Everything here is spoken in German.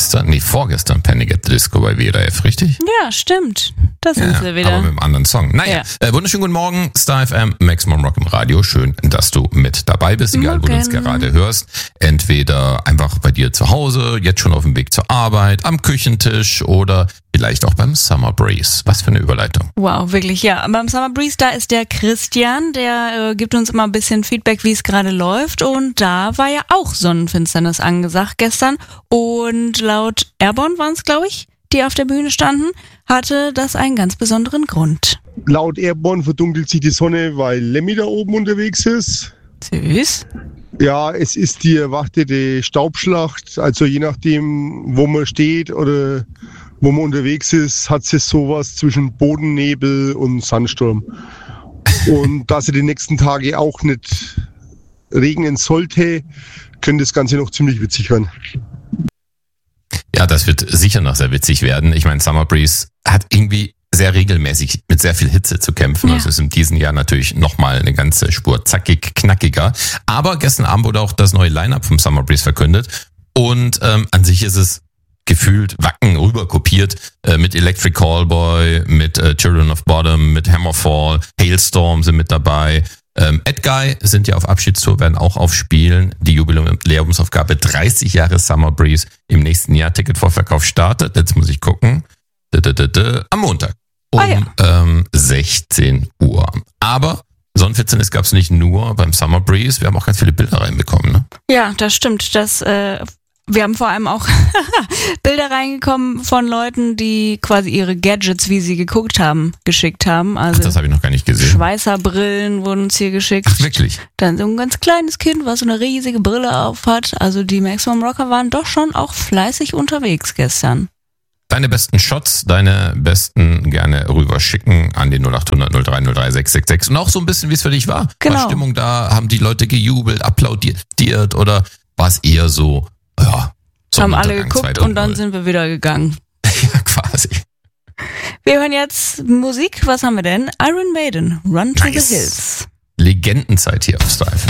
vorgestern Panic at the Disco bei WDF, richtig? Ja, stimmt. Da sind sie wieder. Aber mit einem anderen Song. Naja, wunderschönen guten Morgen, Star FM, Maximum Rock im Radio. Schön, dass du mit dabei bist, egal wo du uns gerade hörst. Entweder einfach bei dir zu Hause, jetzt schon auf dem Weg zur Arbeit, am Küchentisch oder vielleicht auch beim Summer Breeze. Was für eine Überleitung. Wow, wirklich, ja. Beim Summer Breeze, da ist der Christian, der gibt uns immer ein bisschen Feedback, wie es gerade läuft. Und da war ja auch Sonnenfinsternis angesagt gestern. Und laut Airborne waren es, glaube ich, die auf der Bühne standen, hatte das einen ganz besonderen Grund. Laut Airborne verdunkelt sich die Sonne, weil Lemmy da oben unterwegs ist. Süß. Ja, es ist die erwartete Staubschlacht. Also je nachdem, wo man steht oder wo man unterwegs ist, hat es sowas zwischen Bodennebel und Sandsturm. Und da sie die nächsten Tage auch nicht regnen sollte, könnte das Ganze noch ziemlich witzig werden. Ja, das wird sicher noch sehr witzig werden. Ich meine, Summer Breeze hat irgendwie sehr regelmäßig mit sehr viel Hitze zu kämpfen. Ja. Das ist in diesem Jahr natürlich nochmal eine ganze Spur zackig, knackiger. Aber gestern Abend wurde auch das neue Line-Up vom Summer Breeze verkündet. Und an sich ist es gefühlt Wacken rüber kopiert mit Electric Callboy, mit Children of Bodom, mit Hammerfall, Hailstorm sind mit dabei. Edguy sind ja auf Abschiedstour, werden auch aufspielen. Die Jubiläumsaufgabe 30 Jahre Summer Breeze im nächsten Jahr. Ticketvorverkauf startet, jetzt muss ich gucken, am Montag um 16 Uhr. Aber Sonnenfinsternis gab es nicht nur beim Summer Breeze, wir haben auch ganz viele Bilder reinbekommen, ne? Ja, das stimmt. Wir haben vor allem auch Bilder reingekommen von Leuten, die quasi ihre Gadgets, wie sie geguckt haben, geschickt haben. Also das habe ich noch gar nicht gesehen. Schweißerbrillen wurden uns hier geschickt. Ach, wirklich? Dann so ein ganz kleines Kind, was so eine riesige Brille auf hat. Also die Maximum Rocker waren doch schon auch fleißig unterwegs gestern. Deine besten Shots, deine besten gerne rüberschicken an den 0800 03 03 666. Und auch so ein bisschen, wie es für dich war. Genau. War Stimmung da? Haben die Leute gejubelt, applaudiert oder war es eher so, ja, haben alle geguckt und dann sind wir wieder gegangen. Ja, quasi. Wir hören jetzt Musik. Was haben wir denn? Iron Maiden, Run to the Hills. Legendenzeit hier auf Star FM.